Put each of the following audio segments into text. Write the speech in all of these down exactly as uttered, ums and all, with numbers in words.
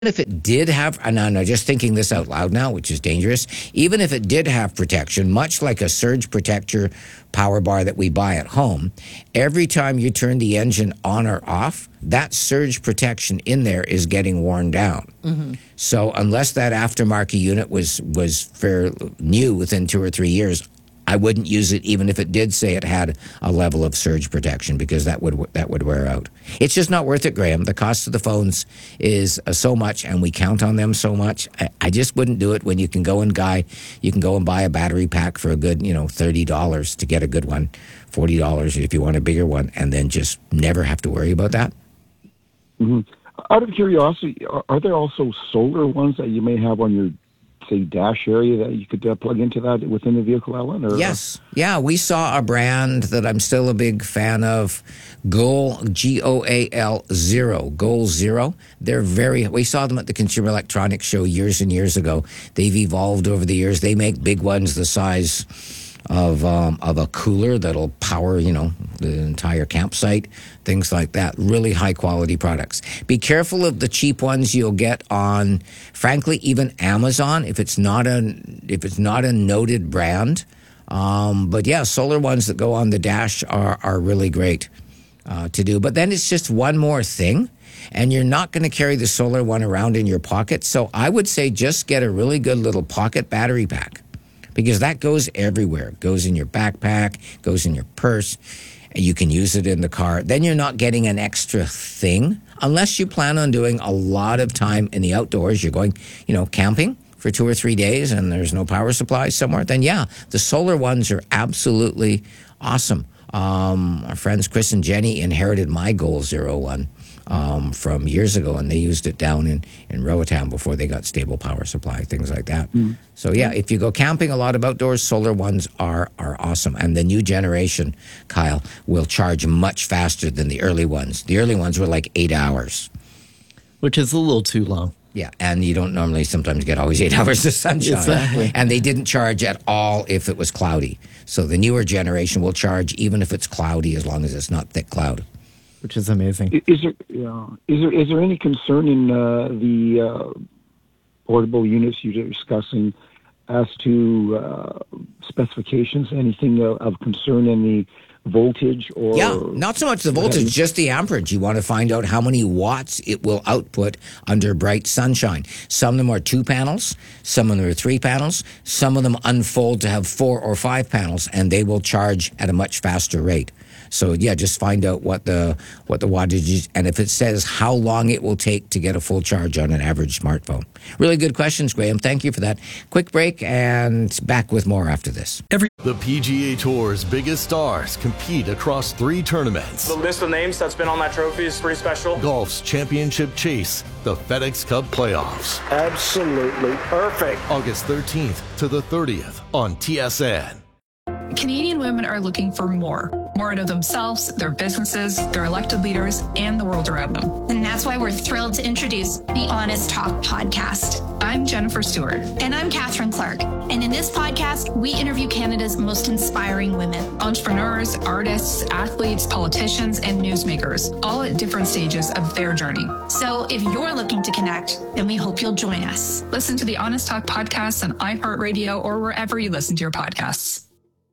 if it did have, and I'm just thinking this out loud now, which is dangerous, even if it did have protection, much like a surge protector power bar that we buy at home, every time you turn the engine on or off, that surge protection in there is getting worn down. Mm-hmm. So unless that aftermarket unit was, was fair new within two or three years, I wouldn't use it even if it did say it had a level of surge protection, because that would that would wear out. It's just not worth it, Graham. The cost of the phones is uh, so much, and we count on them so much. I, I just wouldn't do it when you can go and guy, you can go and buy a battery pack for a good, you know, thirty dollars to get a good one, forty dollars if you want a bigger one, and then just never have to worry about that. Mm-hmm. Out of curiosity, are, are there also solar ones that you may have on your, say, dash area that you could uh, plug into that within the vehicle, Alan? Or? Yes. Yeah, we saw a brand that I'm still a big fan of, Goal, G O A L Zero, Goal Zero. They're very, we saw them at the Consumer Electronics Show years and years ago. They've evolved over the years. They make big ones the size of um, of a cooler that'll power, you know, the entire campsite, things like that. Really high quality products. Be careful of the cheap ones you'll get on, frankly, even Amazon if it's not a if it's not a noted brand. Um, but yeah, solar ones that go on the dash are are really great uh, to do. But then it's just one more thing, and you're not going to carry the solar one around in your pocket. So I would say just get a really good little pocket battery pack, because that goes everywhere. It goes in your backpack, goes in your purse, and you can use it in the car. Then you're not getting an extra thing, unless you plan on doing a lot of time in the outdoors. You're going, you know, camping for two or three days and there's no power supply somewhere. Then, yeah, the solar ones are absolutely awesome. Um, our friends Chris and Jenny inherited my Goal Zero one um, from years ago, and they used it down in, in Roatan before they got stable power supply, things like that. Mm. So, yeah, if you go camping a lot of outdoors, solar ones are, are awesome. And the new generation, Kyle, will charge much faster than the early ones. The early ones were like eight hours. Which is a little too long. Yeah, and you don't normally sometimes get always eight hours of sunshine. Exactly. And they didn't charge at all if it was cloudy. So the newer generation will charge even if it's cloudy, as long as it's not thick cloud. Which is amazing. Is there, yeah, is there, is there any concern in uh, the uh, portable units you're discussing as to uh, specifications? Anything of, of concern in the voltage? Or yeah, not so much the voltage, just the amperage. You want to find out how many watts it will output under bright sunshine. Some of them are two panels, some of them are three panels, some of them unfold to have four or five panels, and they will charge at a much faster rate. So yeah, just find out what the what the wattage is, and if it says how long it will take to get a full charge on an average smartphone. Really good questions, Graham. Thank you for that. Quick break, and back with more after this. Every the P G A Tour's biggest stars compete across three tournaments. The list of names that's been on that trophy is pretty special. Golf's championship chase, the FedEx Cup playoffs. Absolutely perfect. August thirteenth to the thirtieth on T S N. Canadian women are looking for more. More out of themselves, their businesses, their elected leaders, and the world around them. And that's why we're thrilled to introduce the Honest Talk podcast. I'm Jennifer Stewart. And I'm Catherine Clark. And in this podcast, we interview Canada's most inspiring women. Entrepreneurs, artists, athletes, politicians, and newsmakers, all at different stages of their journey. So if you're looking to connect, then we hope you'll join us. Listen to the Honest Talk podcast on iHeartRadio or wherever you listen to your podcasts.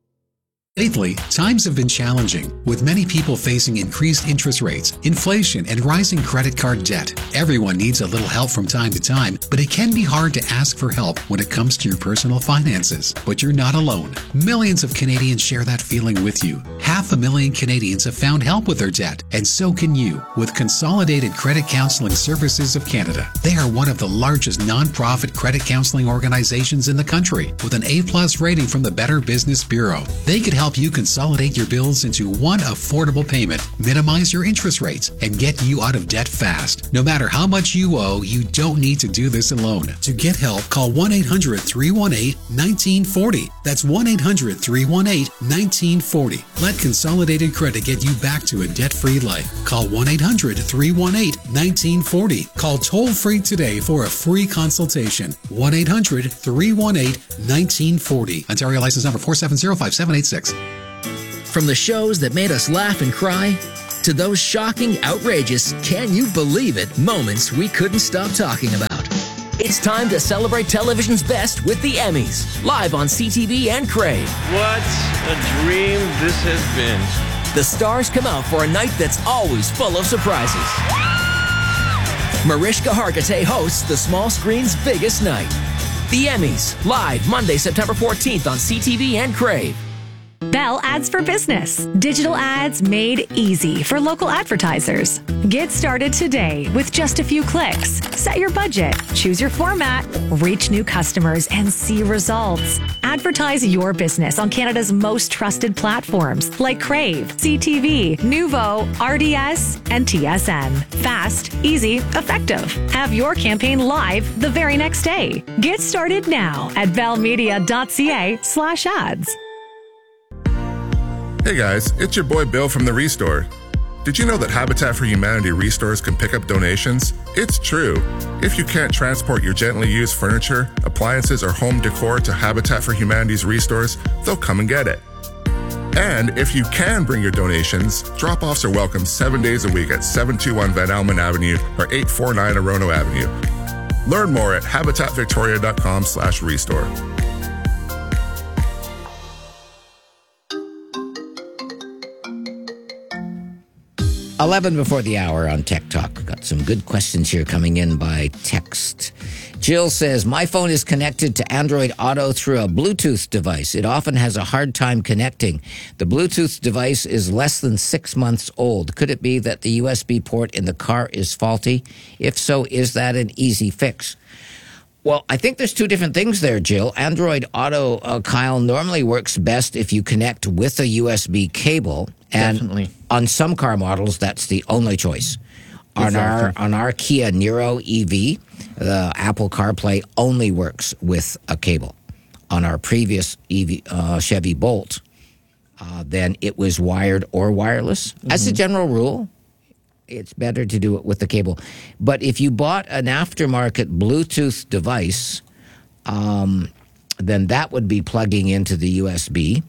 Lately, times have been challenging, with many people facing increased interest rates, inflation, and rising credit card debt. Everyone needs a little help from time to time, but it can be hard to ask for help when it comes to your personal finances. But you're not alone. Millions of Canadians share that feeling with you. Half a million Canadians have found help with their debt, and so can you with Consolidated Credit Counseling Services of Canada. They are one of the largest non-profit credit counseling organizations in the country, with an A-plus rating from the Better Business Bureau. They could help you consolidate your bills into one affordable payment, minimize your interest rates, and get you out of debt fast. No matter how much you owe, you don't need to do this alone. To get help, call one eight hundred, three one eight, one nine four zero. That's one eight hundred, three one eight, one nine four zero. Let Consolidated Credit get you back to a debt-free life. Call one eight hundred, three one eight, one nine four zero. Call toll-free today for a free consultation. one eight hundred, three one eight, one nine four zero. Ontario license number four seven zero, five seven eight six. From the shows that made us laugh and cry, to those shocking, outrageous, can you believe it moments we couldn't stop talking about. It's time to celebrate television's best with the Emmys, live on C T V and Crave. What a dream this has been. The stars come out for a night that's always full of surprises. Mariska Hargitay hosts the small screen's biggest night. The Emmys, live Monday, September fourteenth on C T V and Crave. Bell Ads for Business. Digital ads made easy for local advertisers. Get started today with just a few clicks. Set your budget, choose your format, reach new customers, and see results. Advertise your business on Canada's most trusted platforms like Crave, C T V, Nuvo, R D S, and T S N. Fast, easy, effective. Have your campaign live the very next day. Get started now at bellmedia.ca slash ads. Hey guys, it's your boy Bill from The Restore. Did you know that Habitat for Humanity restores can pick up donations? It's true. If you can't transport your gently used furniture, appliances, or home decor to Habitat for Humanity's restores, they'll come and get it. And if you can bring your donations, drop-offs are welcome seven days a week at seven two one Van Almen Avenue or eight four nine Orono Avenue. Learn more at habitatvictoria.com slash restore. eleven before the hour on Tech Talk. Got some good questions here coming in by text. Jill says, my phone is connected to Android Auto through a Bluetooth device. It often has a hard time connecting. The Bluetooth device is less than six months old. Could it be that the U S B port in the car is faulty? If so, is that an easy fix? Well, I think there's two different things there, Jill. Android Auto, uh, Kyle, normally works best if you connect with a U S B cable. And Definitely. On some car models, that's the only choice. On Exactly. our on our Kia Niro E V, the Apple CarPlay only works with a cable. On our previous E V, uh, Chevy Bolt, uh, then it was wired or wireless. Mm-hmm. As a general rule, it's better to do it with the cable. But if you bought an aftermarket Bluetooth device, um, then that would be plugging into the U S B,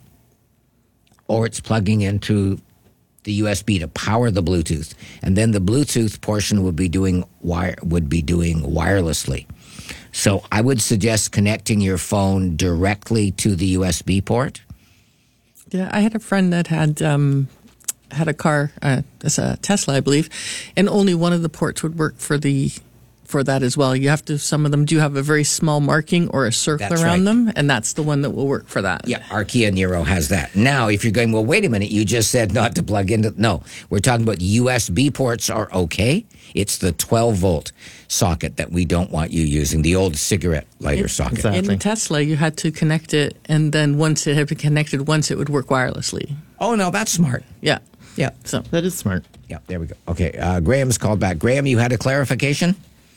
or it's plugging into the U S B to power the Bluetooth, and then the Bluetooth portion would be doing wire would be doing wirelessly. So I would suggest connecting your phone directly to the U S B port. Yeah, I had a friend that had um, had a car, uh, it's a Tesla, I believe, and only one of the ports would work for the for that as well. You have to, some of them do have a very small marking or a circle That's around right. them, and that's the one that will work for that. Yeah, our Kia Niro has that. Now, if you're going, well, wait a minute, you just said not to plug into, no, we're talking about U S B ports are okay. It's the twelve volt socket that we don't want you using, the old cigarette lighter In- socket. In Tesla, you had to connect it, and then once it had been connected, once it would work wirelessly. Oh, no, that's smart. Yeah. Yeah. So that is smart. Yeah, there we go. Okay, uh, Graham's called back. Graham, you had a clarification?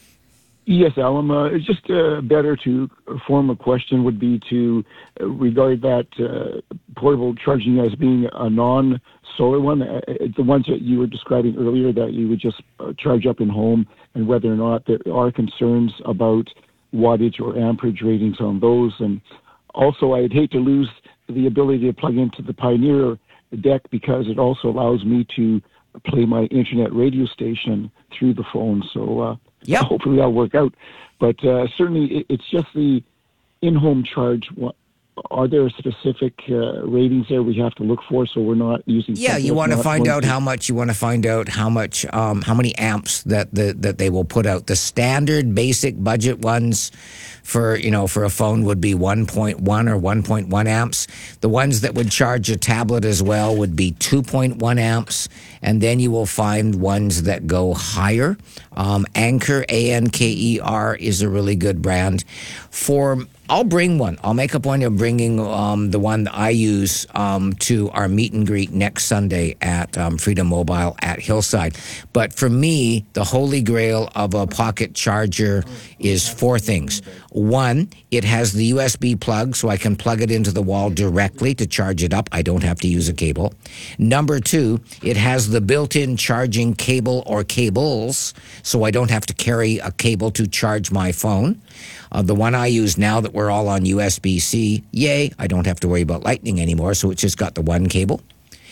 Yes, Alan. Uh, it's just uh, better to form a question would be to uh, regard that uh, portable charging as being a non-solar one. Uh, the ones that you were describing earlier that you would just uh, charge up in home, and whether or not there are concerns about wattage or amperage ratings on those. And also, I'd hate to lose the ability to plug into the Pioneer deck because it also allows me to play my internet radio station through the phone. So uh, yeah, hopefully that'll work out. But uh, certainly it, it's just the in-home charge. Are there specific uh, ratings there we have to look for so we're not using? Yeah, you want to find out how much. You want to find out how much, um, how many amps that the that they will put out. The standard basic budget ones for you know for a phone would be one point one or one point one amps. The ones that would charge a tablet as well would be two point one amps, and then you will find ones that go higher. Um, Anker, A N K E R, is a really good brand. For I'll bring one. I'll make a point of bringing um, the one that I use um, to our meet and greet next Sunday at um, Freedom Mobile at Hillside. But for me, the holy grail of a pocket charger is four things. One, it has the U S B plug, so I can plug it into the wall directly to charge it up. I don't have to use a cable. Number two, it has the built-in charging cable or cables, so I don't have to carry a cable to charge my phone. Uh, the one I use now that we're all on U S B C, yay, I don't have to worry about lightning anymore, so it's just got the one cable.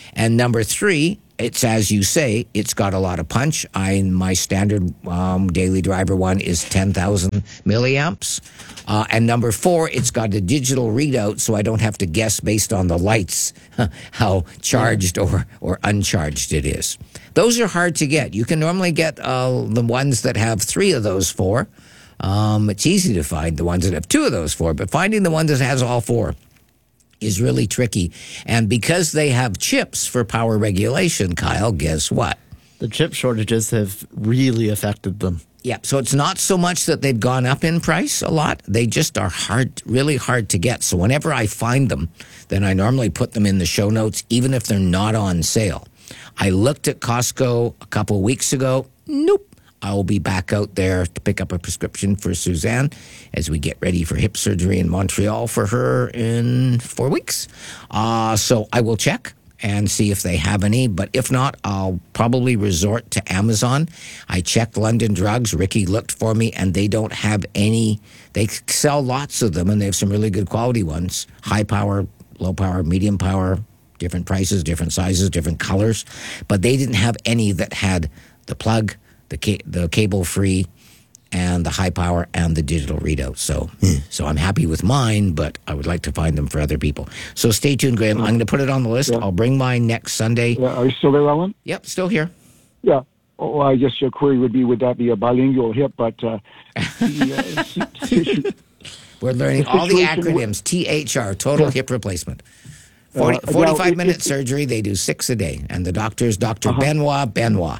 And number three, it's as you say, it's got a lot of punch. I my standard um, daily driver one is ten thousand milliamps. Uh, and number four, it's got a digital readout, so I don't have to guess based on the lights how charged or, or uncharged it is. Those are hard to get. You can normally get uh, the ones that have three of those four. Um, it's easy to find the ones that have two of those four, but finding the one that has all four is really tricky. And because they have chips for power regulation, Kyle, guess what? The chip shortages have really affected them. Yeah, so it's not so much that they've gone up in price a lot. They just are hard, really hard to get. So whenever I find them, then I normally put them in the show notes, even if they're not on sale. I looked at Costco a couple of weeks ago. Nope. I will be back out there to pick up a prescription for Suzanne as we get ready for hip surgery in Montreal for her in four weeks. Uh, so I will check and see if they have any. But if not, I'll probably resort to Amazon. I checked London Drugs. Ricky looked for me, and they don't have any. They sell lots of them, and they have some really good quality ones. High power, low power, medium power, different prices, different sizes, different colors. But they didn't have any that had the plug, the ca- the cable-free, and the high power and the digital readout. So mm. so I'm happy with mine, but I would like to find them for other people. So stay tuned, Graham. I'm going to put it on the list. Yeah. I'll bring mine next Sunday. Yeah, are you still there, Ellen? Yep, still here. Yeah. Oh, I guess your query would be, would that be a bilingual hip? But uh, the, uh, we're learning all the acronyms. T H R, total yeah. hip replacement. forty, uh, forty-five now, minute it, surgery. They do six a day. And the doctor is Doctor Uh-huh. Benoit Benoit.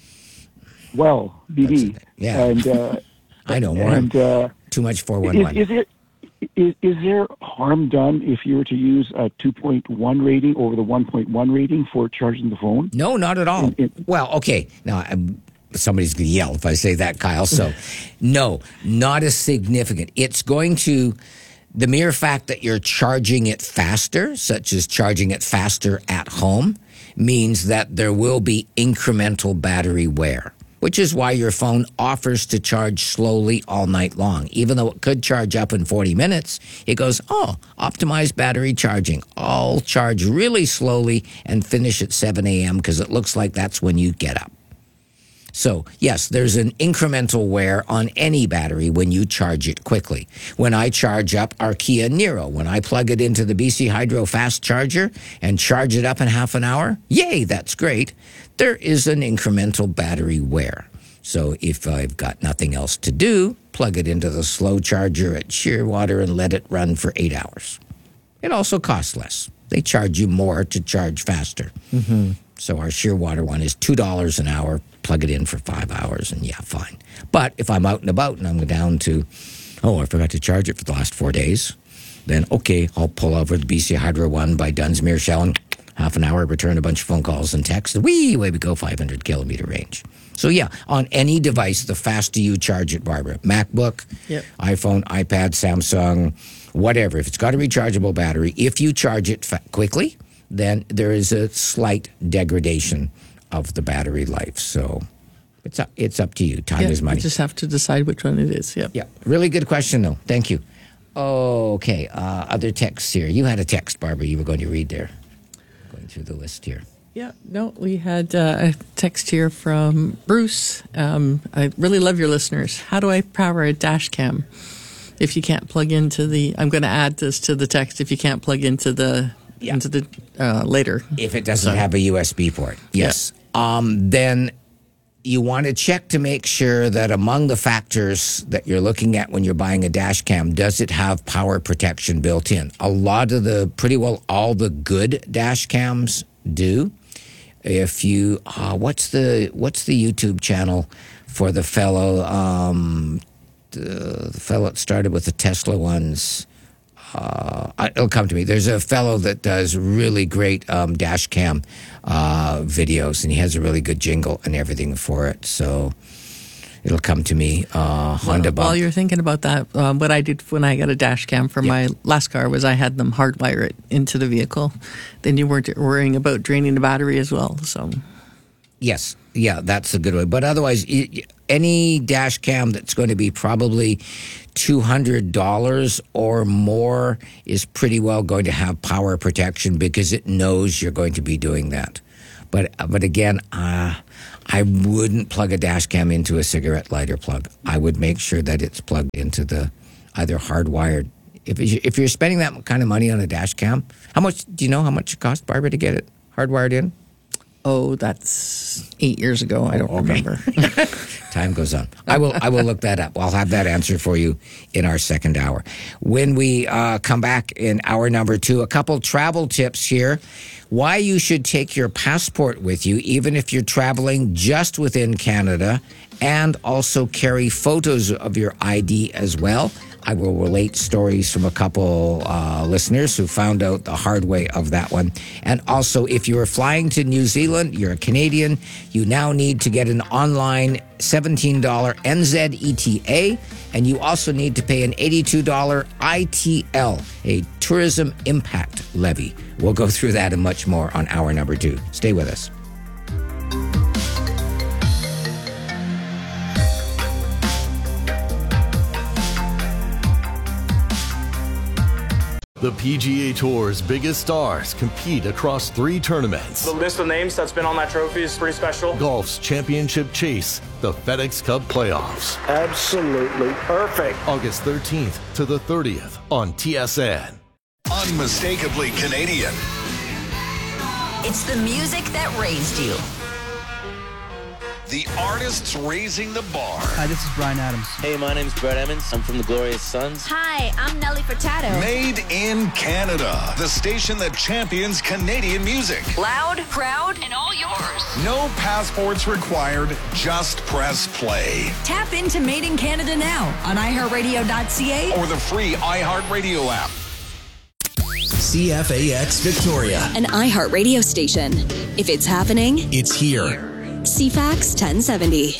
Well, B B. Yeah. And, uh, I know more. And, uh, Too much four one one. Is, is, there, is, is there harm done if you were to use a two point one rating over the one point one rating for charging the phone? No, not at all. In, in, well, okay. Now, I'm, somebody's going to yell if I say that, Kyle. So, no, not as significant. It's going to... The mere fact that you're charging it faster, such as charging it faster at home, means that there will be incremental battery wear, which is why your phone offers to charge slowly all night long. Even though it could charge up in forty minutes, it goes, oh, optimized battery charging. I'll charge really slowly and finish at seven a.m. because it looks like that's when you get up. So, yes, there's an incremental wear on any battery when you charge it quickly. When I charge up our Kia Niro, when I plug it into the B C Hydro fast charger and charge it up in half an hour, yay, that's great. There is an incremental battery wear. So if I've got nothing else to do, plug it into the slow charger at Shearwater and let it run for eight hours. It also costs less. They charge you more to charge faster. Mm-hmm. So our Shearwater one is two dollars an hour. Plug it in for five hours, and yeah, fine. But if I'm out and about and I'm down to, oh, I forgot to charge it for the last four days, then okay, I'll pull over the B C Hydro one by Dunsmuir Shell and half an hour, return a bunch of phone calls and texts. Wee, away we go, five hundred kilometer range. So yeah, on any device, the faster you charge it, Barbara, MacBook, yep. iPhone, iPad, Samsung, whatever, if it's got a rechargeable battery, if you charge it fa- quickly, then there is a slight degradation of the battery life. So it's up, it's up to you. Time yeah, is money. You just have to decide which one it is. Yep. Yeah. Really good question, though. Thank you. Okay. Uh, other texts here. You had a text, Barbara, you were going to read there. Going through the list here. Yeah. No, we had uh, a text here from Bruce. Um, I really love your listeners. How do I power a dash cam if you can't plug into the... I'm going to add this to the text if you can't plug into the... Yeah. Into the uh, later. If it doesn't Sorry. have a U S B port. Yes. Yeah. Um, then you want to check to make sure that among the factors that you're looking at when you're buying a dash cam, does it have power protection built in? A lot of the, pretty well all the good dash cams do. If you, uh, what's the, what's the YouTube channel for the fellow, um, the, the fellow that started with the Tesla ones? Uh, it'll come to me. There's a fellow that does really great um, dash cam uh, videos, and he has a really good jingle and everything for it. So it'll come to me. Uh, Honda well, while you're thinking about that, um, what I did when I got a dash cam for yep. my last car was I had them hardwire it into the vehicle. Then you weren't worrying about draining the battery as well. So yes, yeah, that's a good way. But otherwise, any dash cam that's going to be probably two hundred dollars or more is pretty well going to have power protection because it knows you're going to be doing that. But but again, uh, I wouldn't plug a dash cam into a cigarette lighter plug. I would make sure that it's plugged into the either hardwired. If if you're spending that kind of money on a dash cam, how much do you know how much it cost, Barbara, to get it hardwired in? Oh, that's eight years ago. I don't okay. remember. Time goes on. I will I will look that up. I'll have that answer for you in our second hour. When we uh, come back in hour number two, a couple travel tips here. Why you should take your passport with you, even if you're traveling just within Canada, and also carry photos of your I D as well. I will relate stories from a couple uh, listeners who found out the hard way of that one. And also, if you are flying to New Zealand, you're a Canadian, you now need to get an online seventeen dollars N Z E T A, and you also need to pay an eighty-two dollars I T L, a tourism impact levy. We'll go through that and much more on hour number two. Stay with us. The P G A Tour's biggest stars compete across three tournaments. The list of names that's been on that trophy is pretty special. Golf's championship chase, the FedEx Cup playoffs. Absolutely perfect. August thirteenth to the thirtieth on T S N. Unmistakably Canadian. It's the music that raised you. The artists raising the bar. Hi, this is Bryan Adams. Hey, my name's Brett Emmons. I'm from the Glorious Sons. Hi, I'm Nelly Furtado. Made in Canada. The station that champions Canadian music. Loud, proud, and all yours. No passports required. Just press play. Tap into Made in Canada now on i heart radio dot c a or the free iHeartRadio app. C F A X Victoria. An iHeart radio station. If it's happening, it's here. C FAX ten seventy.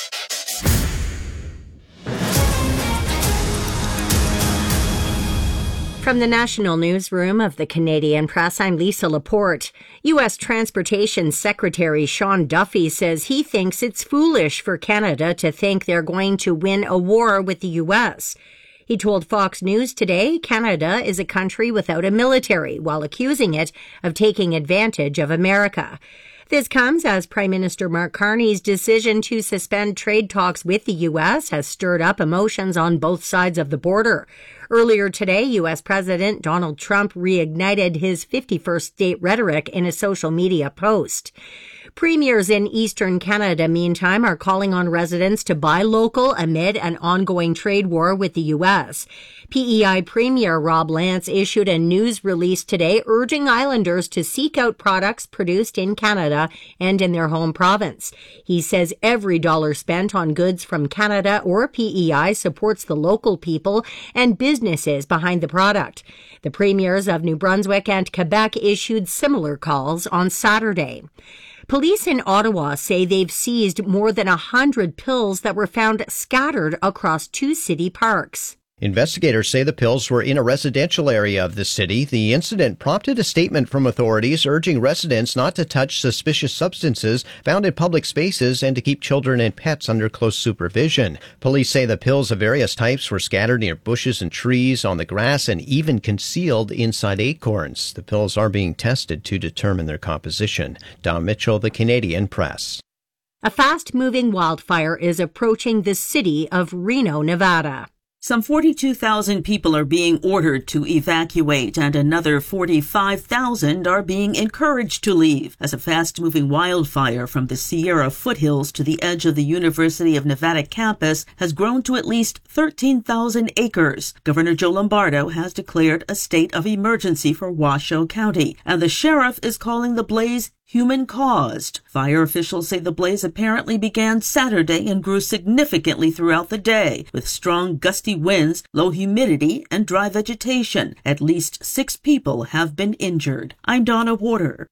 From the National Newsroom of the Canadian Press, I'm Lisa Laporte. U S Transportation Secretary Sean Duffy says he thinks it's foolish for Canada to think they're going to win a war with the U S. He told Fox News today Canada is a country without a military, while accusing it of taking advantage of America. This comes as Prime Minister Mark Carney's decision to suspend trade talks with the U S has stirred up emotions on both sides of the border. Earlier today, U S President Donald Trump reignited his fifty-first state rhetoric in a social media post. Premiers in Eastern Canada, meantime, are calling on residents to buy local amid an ongoing trade war with the U S. P E I Premier Rob Lance issued a news release today urging islanders to seek out products produced in Canada and in their home province. He says every dollar spent on goods from Canada or P E I supports the local people and businesses behind the product. The premiers of New Brunswick and Quebec issued similar calls on Saturday. Police in Ottawa say they've seized more than a hundred pills that were found scattered across two city parks. Investigators say the pills were in a residential area of the city. The incident prompted a statement from authorities urging residents not to touch suspicious substances found in public spaces and to keep children and pets under close supervision. Police say the pills of various types were scattered near bushes and trees, on the grass, and even concealed inside acorns. The pills are being tested to determine their composition. Don Mitchell, The Canadian Press. A fast-moving wildfire is approaching the city of Reno, Nevada. Some forty-two thousand people are being ordered to evacuate, and another forty-five thousand are being encouraged to leave as a fast-moving wildfire from the Sierra foothills to the edge of the University of Nevada campus has grown to at least thirteen thousand acres. Governor Joe Lombardo has declared a state of emergency for Washoe County, and the sheriff is calling the blaze human-caused. Fire officials say the blaze apparently began Saturday and grew significantly throughout the day, with strong gusty winds, low humidity, and dry vegetation. At least six people have been injured. I'm Donna Water.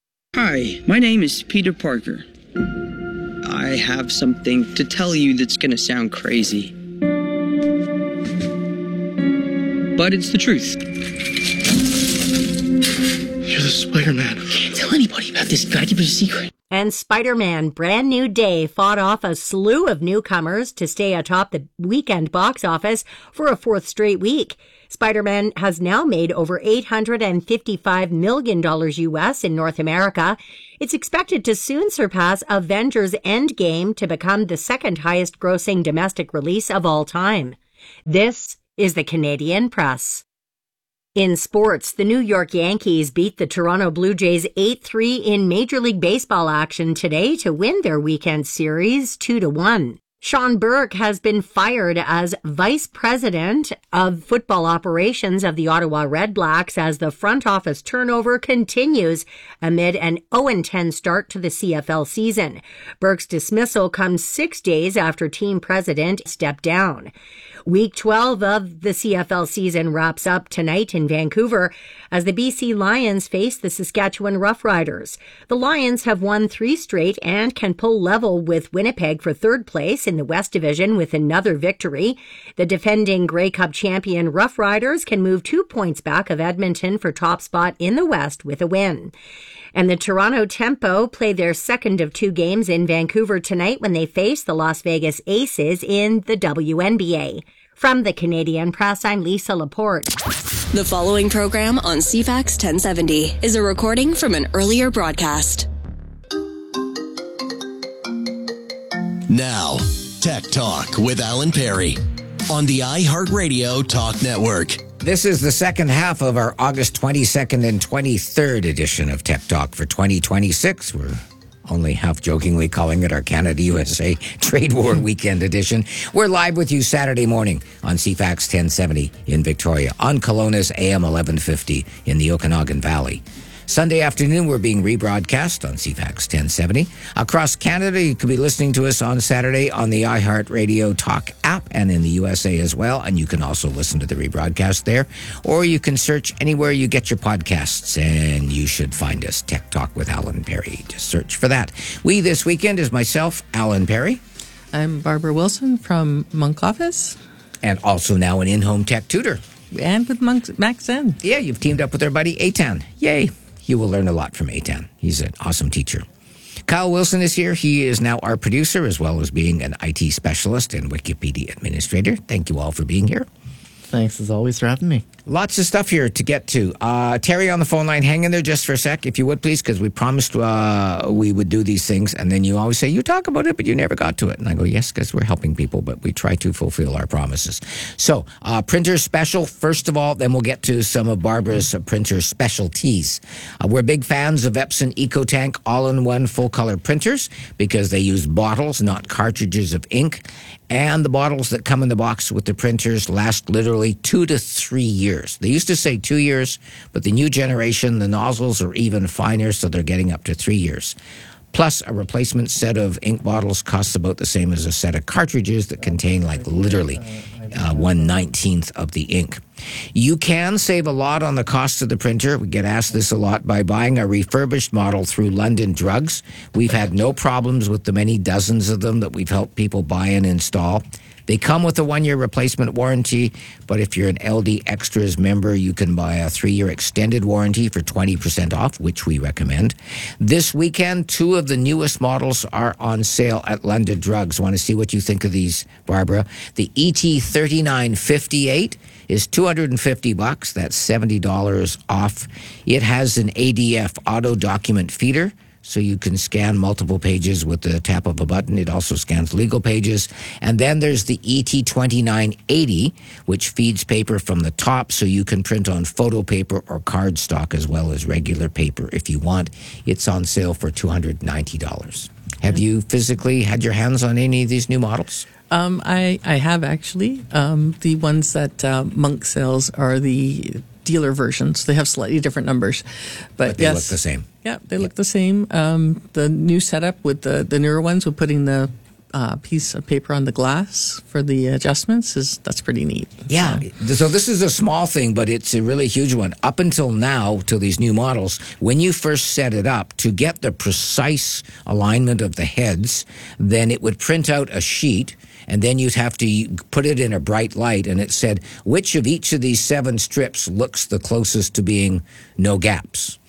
Hi, my name is Peter Parker. I have something to tell you that's going to sound crazy. But it's the truth. You're the Spider-Man. Can't tell anybody about this. Gotta keep it a secret. And Spider-Man Brand New Day fought off a slew of newcomers to stay atop the weekend box office for a fourth straight week. Spider-Man has now made over eight hundred fifty-five million dollars U S in North America. It's expected to soon surpass Avengers Endgame to become the second highest grossing domestic release of all time. This is the Canadian Press. In sports, the New York Yankees beat the Toronto Blue Jays eight three in Major League Baseball action today to win their weekend series two to one. Sean Burke has been fired as Vice President of Football Operations of the Ottawa Redblacks as the front office turnover continues amid an oh ten start to the C F L season. Burke's dismissal comes six days after team president stepped down. Week twelve of the C F L season wraps up tonight in Vancouver as the B C Lions face the Saskatchewan Roughriders. The Lions have won three straight and can pull level with Winnipeg for third place in the West Division with another victory. The defending Grey Cup champion Roughriders can move two points back of Edmonton for top spot in the West with a win. And the Toronto Tempo play their second of two games in Vancouver tonight when they face the Las Vegas Aces in the W N B A. From the Canadian Press, I'm Lisa Laporte. The following program on C FAX ten seventy is a recording from an earlier broadcast. Now, Tech Talk with Alan Perry on the iHeartRadio Talk Network. This is the second half of our August twenty-second and twenty-third edition of Tech Talk for twenty twenty-six. We're only half jokingly calling it our Canada-U S A Trade War Weekend Edition. We're live with you Saturday morning on C FAX ten seventy in Victoria, on Kelowna's A M eleven fifty in the Okanagan Valley. Sunday afternoon, we're being rebroadcast on C FAX ten seventy. Across Canada, you could be listening to us on Saturday on the iHeartRadio Talk app and in the U S A as well. And you can also listen to the rebroadcast there. Or you can search anywhere you get your podcasts, and you should find us, Tech Talk with Alan Perry. Just search for that. We this weekend is myself, Alan Perry. I'm Barbara Wilson from Monk Office. And also now an in-home tech tutor. And with Monk, Max Zen. Yeah, you've teamed up with our buddy Eitan. Yay. You will learn a lot from Eitan. He's an awesome teacher. Kyle Wilson is here. He is now our producer, as well as being an I T specialist and Wikipedia administrator. Thank you all for being here. Thanks, as always, for having me. Lots of stuff here to get to. Uh, Terry on the phone line, hang in there just for a sec, if you would, please, because we promised uh, we would do these things, and then you always say, you talk about it, but you never got to it. And I go, yes, because we're helping people, but we try to fulfill our promises. So, uh, printer special, first of all, then we'll get to some of Barbara's uh, printer specialties. Uh, we're big fans of Epson EcoTank all-in-one full-color printers because they use bottles, not cartridges of ink, and the bottles that come in the box with the printers last literally two to three years. They used to say two years, but the new generation, the nozzles are even finer, so they're getting up to three years. Plus, a replacement set of ink bottles costs about the same as a set of cartridges that contain, like, literally uh, one nineteenth of the ink. You can save a lot on the cost of the printer. We get asked this a lot by buying a refurbished model through London Drugs. We've had no problems with the many dozens of them that we've helped people buy and install. They come with a one-year replacement warranty, but if you're an L D Extras member, you can buy a three-year extended warranty for twenty percent off, which we recommend. This weekend, two of the newest models are on sale at London Drugs. Want to see what you think of these, Barbara? The E T thirty-nine fifty-eight is two hundred fifty bucks. That's seventy dollars off. It has an A D F auto document feeder, so you can scan multiple pages with the tap of a button. It also scans legal pages. And then there's the E T twenty-nine eighty, which feeds paper from the top, so you can print on photo paper or cardstock as well as regular paper if you want. It's on sale for two hundred ninety dollars. Have you physically had your hands on any of these new models? Um, I, I have actually. Um, the ones that uh, Monk sells are the dealer versions. They have slightly different numbers. But, but they yes, look the same. Yeah, they look the same. Um, the new setup with the, the newer ones with putting the uh, piece of paper on the glass for the adjustments, is that's pretty neat. Yeah, so. so this is a small thing, but it's a really huge one. Up until now, till these new models, when you first set it up, to get the precise alignment of the heads, then it would print out a sheet, and then you'd have to put it in a bright light, and it said, which of each of these seven strips looks the closest to being no gaps?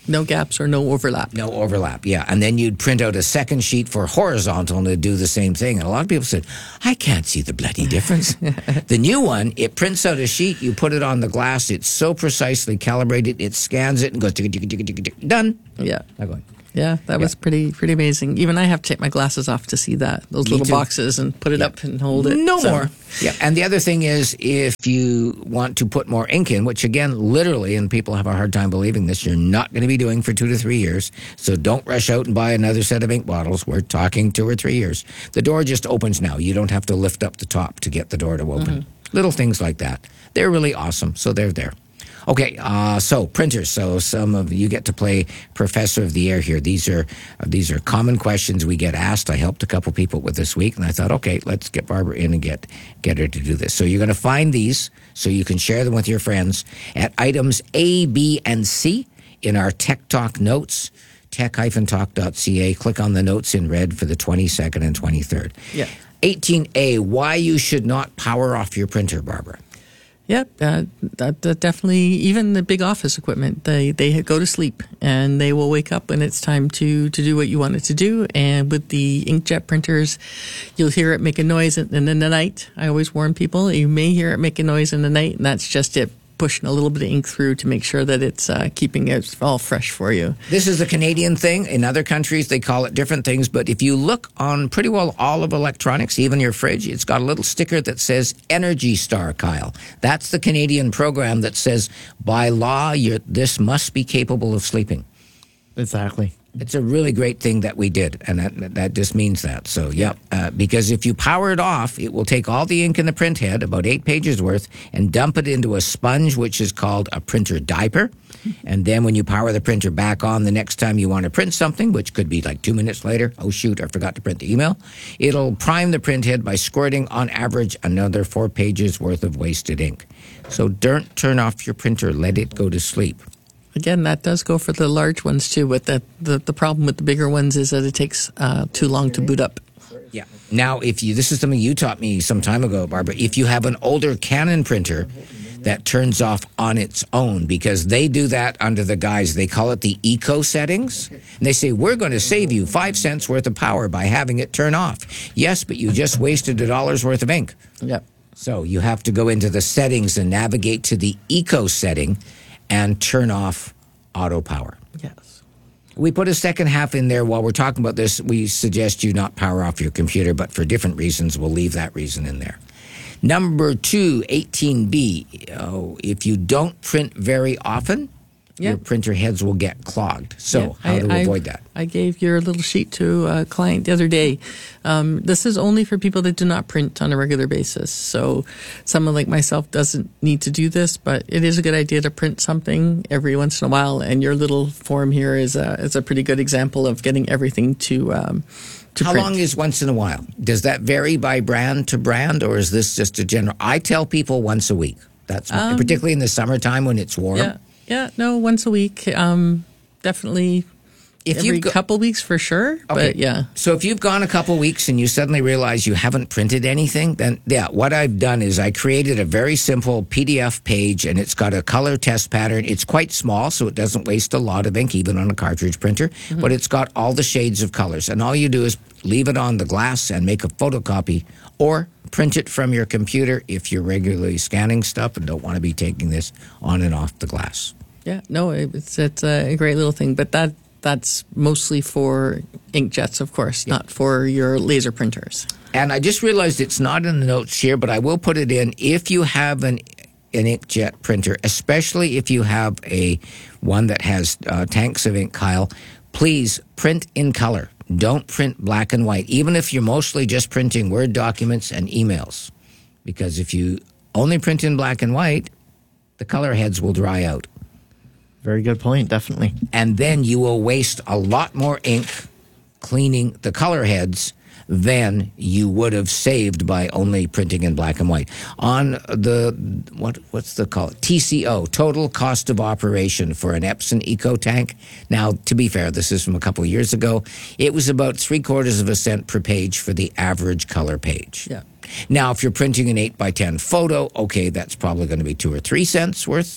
No gaps or no overlap. No overlap, yeah. And then you'd print out a second sheet for horizontal and it'd do the same thing. And a lot of people said, I can't see the bloody difference. The new one, it prints out a sheet, you put it on the glass, it's so precisely calibrated, it scans it and goes, tick, tick, tick, tick, tick, done. Yeah. I'm going. Yeah, that was Yeah. pretty pretty amazing. Even I have to take my glasses off to see that, those Me little too. boxes, and put it Yeah. up and hold it. No So- more. Yeah. And the other thing is, if you want to put more ink in, which again, literally, and people have a hard time believing this, you're not going to be doing for two to three years. So don't rush out and buy another set of ink bottles. We're talking two or three years. The door just opens now. You don't have to lift up the top to get the door to open. Mm-hmm. Little things like that. They're really awesome. So they're there. Okay, uh, so printers. So some of you get to play Professor of the Year here. These are uh, these are common questions we get asked. I helped a couple people with this week, and I thought, okay, let's get Barbara in and get get her to do this. So you're going to find these so you can share them with your friends at items A, B, and C in our Tech Talk notes, tech dash talk dot c a. Click on the notes in red for the twenty-second and twenty-third. Yeah. eighteen A, why you should not power off your printer, Barbara. Yep, uh, that, that definitely. Even the big office equipment, they they go to sleep and they will wake up when it's time to to do what you want it to do. And with the inkjet printers, you'll hear it make a noise in, in the night. I always warn people, you may hear it make a noise in the night, and that's just it pushing a little bit of ink through to make sure that it's uh, keeping it all fresh for you. This is a Canadian thing. In other countries, they call it different things. But if you look on pretty well all of electronics, even your fridge, it's got a little sticker that says Energy Star, Kyle. That's the Canadian program that says, by law, you're, this must be capable of sleeping. Exactly. It's a really great thing that we did, and that, that just means that. So, yeah, uh, because if you power it off, it will take all the ink in the print head, about eight pages worth, and dump it into a sponge, which is called a printer diaper. And then when you power the printer back on the next time you want to print something, which could be like two minutes later, oh, shoot, I forgot to print the email, it'll prime the print head by squirting, on average, another four pages worth of wasted ink. So don't turn off your printer. Let it go to sleep. Again, that does go for the large ones too. But the, the, the problem with the bigger ones is that it takes uh, too long to boot up. Yeah. Now, if you, this is something you taught me some time ago, Barbara. If you have an older Canon printer that turns off on its own, because they do that under the guise, they call it the eco settings. And they say, we're going to save you five cents worth of power by having it turn off. Yes, but you just wasted a dollar's worth of ink. Yep. So you have to go into the settings and navigate to the eco setting and turn off auto power. Yes. We put a second half in there while we're talking about this. We suggest you not power off your computer, but for different reasons, we'll leave that reason in there. Number two, eighteen B. Oh, if you don't print very often, Yeah. your printer heads will get clogged. So Yeah, how I- to I- avoid that? I gave your little sheet to a client the other day. Um, this is only for people that do not print on a regular basis. So someone like myself doesn't need to do this, but it is a good idea to print something every once in a while. And your little form here is a, is a pretty good example of getting everything to um, to How print. long is once in a while? Does that vary by brand to brand, or is this just a general? I tell people once a week. That's my- Um, particularly in the summertime when it's warm. Yeah, yeah, no, once a week. Um, definitely If every you've go- couple weeks for sure. Okay. But yeah. So if you've gone a couple weeks and you suddenly realize you haven't printed anything, then yeah, what I've done is I created a very simple P D F page, and it's got a color test pattern. It's quite small, so it doesn't waste a lot of ink, even on a cartridge printer, Mm-hmm. but it's got all the shades of colors. And all you do is leave it on the glass and make a photocopy, or print it from your computer if you're regularly scanning stuff and don't want to be taking this on and off the glass. Yeah, no, it's it's a great little thing, but that that's mostly for inkjets, of course, not for your laser printers. And I just realized it's not in the notes here, but I will put it in. If you have an an inkjet printer, especially if you have a one that has uh, tanks of ink, Kyle, please print in color. Don't print black and white, even if you're mostly just printing Word documents and emails. Because if you only print in black and white, the color heads will dry out. Very good point, definitely. And then you will waste a lot more ink cleaning the color heads than you would have saved by only printing in black and white. On the, what what's the call? T C O, total cost of operation for an Epson Eco Tank. Now, to be fair, this is from a couple of years ago. It was about three quarters of a cent per page for the average color page. Yeah. Now, if you're printing an eight by ten photo, okay, that's probably going to be two or three cents worth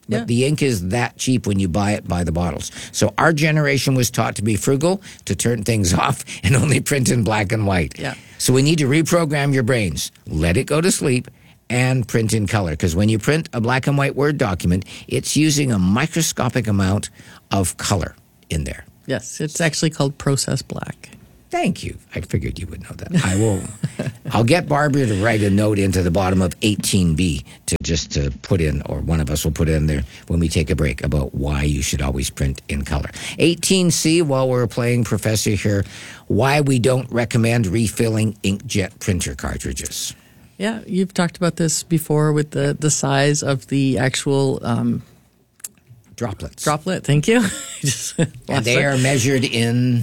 But Yeah. the ink is that cheap when you buy it by the bottles. So our generation was taught to be frugal, to turn things off, and only print in black and white. Yeah. So we need to reprogram your brains. Let it go to sleep and print in color. Because when you print a black and white Word document, it's using a microscopic amount of color in there. Yes, it's actually called Process Black. Thank you. I figured you would know that. I will. I'll get Barbara to write a note into the bottom of eighteen B to just to put in, or one of us will put in there when we take a break about why you should always print in color. eighteen C, while we're playing Professor here, why we don't recommend refilling inkjet printer cartridges. Yeah, you've talked about this before with the, the size of the actual um, droplets. Droplet, thank you. Just And they are measured in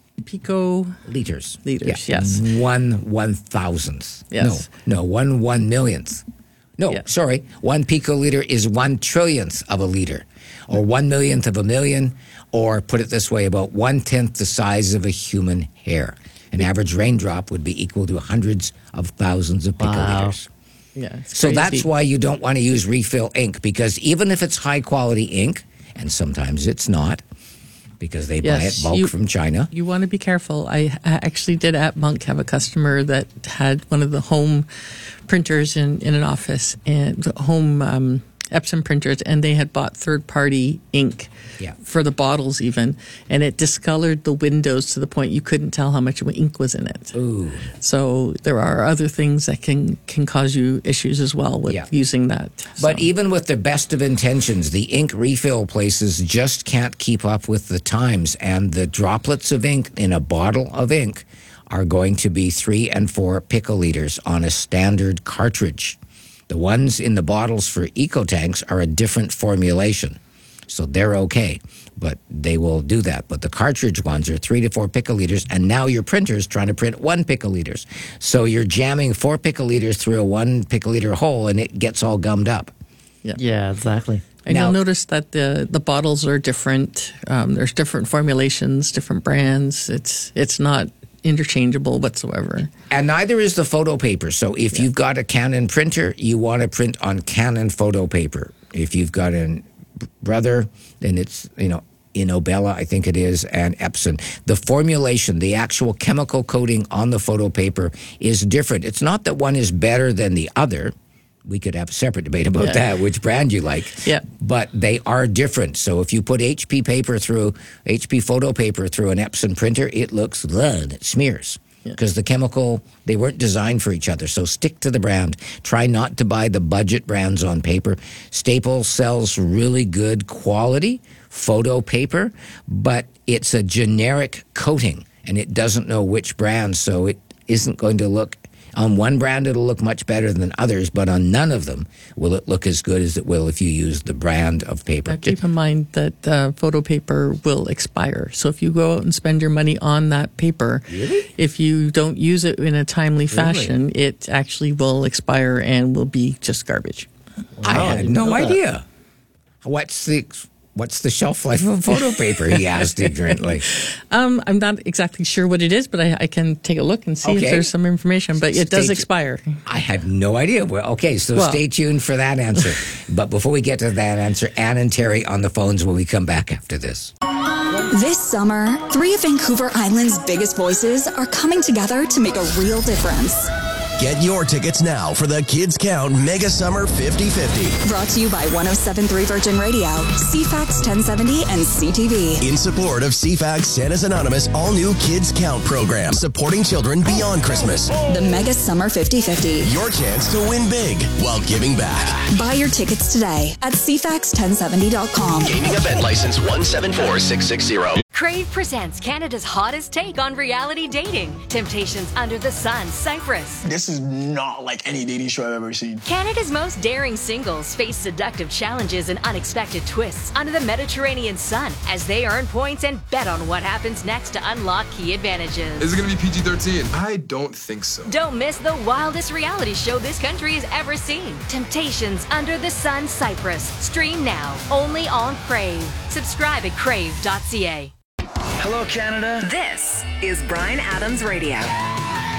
pico liters. Liters, Yeah. yes. One one thousandth. Yes. No, no, one one millionth. No, Yeah. sorry. One picoliter is one trillionth of a liter, or one millionth of a million, or put it this way, about one tenth the size of a human hair. An average raindrop would be equal to hundreds of thousands of picoliters. Yeah, it's So crazy. that's why you don't want to use refill ink, because even if it's high quality ink, and sometimes it's not, because they buy it bulk you, from China. You want to be careful. I, I actually did at Monk have a customer that had one of the home printers in, in an office, and home um, Epson printers, and they had bought third-party ink Yeah. for the bottles even, and it discolored the windows to the point you couldn't tell how much ink was in it. Ooh. So there are other things that can, can cause you issues as well with Yeah. using that. But even with the best of intentions, the ink refill places just can't keep up with the times, and the droplets of ink in a bottle of ink are going to be three and four picoliters on a standard cartridge. The ones in the bottles for EcoTanks are a different formulation, so they're okay, but they will do that. But the cartridge ones are three to four picoliters, and now your printer's trying to print one picoliters. So you're jamming four picoliters through a one picoliter hole, and it gets all gummed up. Yeah, yeah exactly. And Now- you'll notice that the, the bottles are different. Um, there's different formulations, different brands. It's it's not interchangeable whatsoever. And neither is the photo paper. So if you've got a Canon printer, you want to print on Canon photo paper. If you've got a Brother, then it's, you know, Inobella, I think it is, and Epson. The formulation, the actual chemical coating on the photo paper is different. It's not that one is better than the other. We could have a separate debate about Yeah. that, which brand you like. Yeah. But they are different. So if you put H P paper through, H P photo paper through an Epson printer, it looks, ugh, it smears. Because the chemical, they weren't designed for each other. So stick to the brand. Try not to buy the budget brands on paper. Staples sells really good quality photo paper, but it's a generic coating, and it doesn't know which brand, so it isn't going to look. On one brand, it'll look much better than others, but on none of them will it look as good as it will if you use the brand of paper. Now, keep in mind that uh, photo paper will expire. So if you go out and spend your money on that paper, Really? if you don't use it in a timely fashion, it actually will expire and will be just garbage. I Wow, I had didn't no know that. idea. What's the what's the shelf life of photo paper? He asked ignorantly. Um, I'm not exactly sure what it is, but I, I can take a look and see Okay. if there's some information. But it does Stay tu- expire. I had no idea. Well, okay, so Well- stay tuned for that answer. But before we get to that answer, Ann and Terry on the phones when we come back after this. This summer, three of Vancouver Island's biggest voices are coming together to make a real difference. Get your tickets now for the Kids Count Mega Summer fifty fifty. Brought to you by one oh seven point three Virgin Radio, C FAX ten seventy, and C T V. In support of C FAX Santa's Anonymous all-new Kids Count program, supporting children beyond Christmas. The Mega Summer fifty fifty. Your chance to win big while giving back. Buy your tickets today at C FAX ten seventy dot com. Gaming event license one seven four six six zero. Crave presents Canada's hottest take on reality dating. Temptations Under the Sun, Cyprus. This is not like any dating show I've ever seen. Canada's most daring singles face seductive challenges and unexpected twists under the Mediterranean sun as they earn points and bet on what happens next to unlock key advantages. Is it going to be P G thirteen? I don't think so. Don't miss the wildest reality show this country has ever seen. Temptations Under the Sun, Cyprus. Stream now, only on Crave. Subscribe at crave dot c a. Hello, Canada. This is Bryan Adams Radio.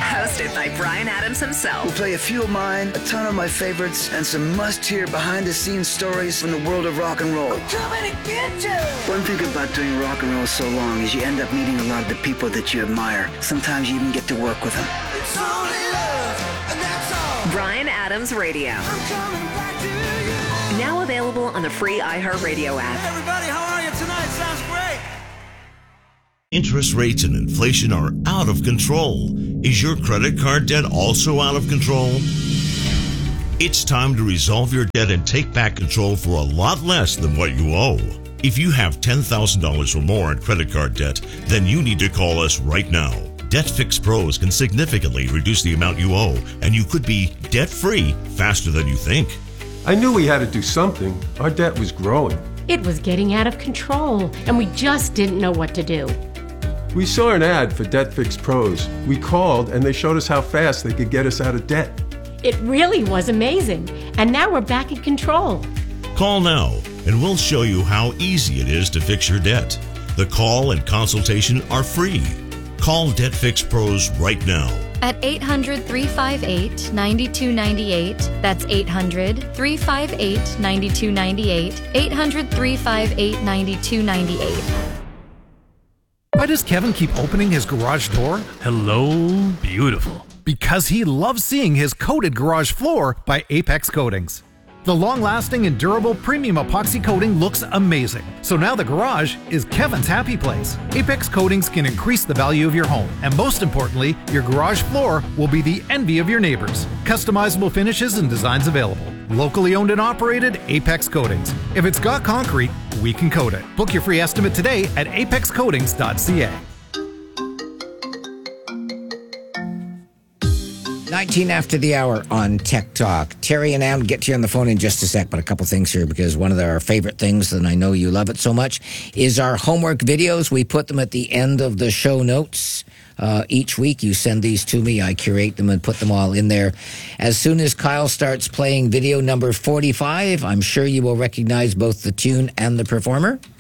Hosted by Bryan Adams himself. We'll play a few of mine, a ton of my favorites, and some must-hear behind-the-scenes stories from the world of rock and roll. We're coming to get you! One thing about doing rock and roll so long is you end up meeting a lot of the people that you admire. Sometimes you even get to work with them. It's only love, and that's all. Bryan Adams Radio. I'm coming back to you. Now available on the free iHeartRadio app. Hey everybody, how are you tonight? Sounds great. Interest rates and inflation are out of control. Is your credit card debt also out of control? It's time to resolve your debt and take back control for a lot less than what you owe. If you have ten thousand dollars or more in credit card debt, then you need to call us right now. DebtFix Pros can significantly reduce the amount you owe, and you could be debt-free faster than you think. I knew we had to do something. Our debt was growing. It was getting out of control, and we just didn't know what to do. We saw an ad for DebtFix Pros. We called, and they showed us how fast they could get us out of debt. It really was amazing, and now we're back in control. Call now, and we'll show you how easy it is to fix your debt. The call and consultation are free. Call DebtFix Pros right now. At eight hundred, three five eight, nine two nine eight. That's eight hundred, three five eight, nine two nine eight. eight hundred, three five eight, nine two nine eight. Why does Kevin keep opening his garage door? Hello, beautiful. Because he loves seeing his coated garage floor by Apex Coatings. The long-lasting and durable premium epoxy coating looks amazing. So now the garage is Kevin's happy place. Apex Coatings can increase the value of your home. And most importantly, your garage floor will be the envy of your neighbors. Customizable finishes and designs available. Locally owned and operated, Apex Coatings. If it's got concrete, we can coat it. Book your free estimate today at apex coatings dot c a. nineteen after the hour on Tech Talk. Terry and Ann will get to you on the phone in just a sec, but a couple things here because one of our favorite things, and I know you love it so much, is our homework videos. We put them at the end of the show notes. Uh, each week you send these to me. I curate them and put them all in there. As soon as Kyle starts playing video number forty-five, I'm sure you will recognize both the tune and the performer.